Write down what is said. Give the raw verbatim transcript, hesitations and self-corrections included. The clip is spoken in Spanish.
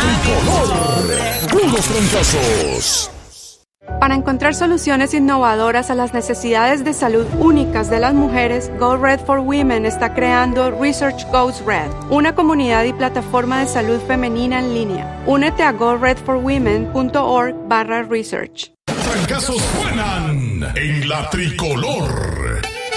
tricolor. Unos trancazos. Para encontrar soluciones innovadoras a las necesidades de salud únicas de las mujeres, Go Red for Women está creando Research Goes Red, una comunidad y plataforma de salud femenina en línea. Únete a go red for women punto org barra research. Trancazos suenan en la tricolor.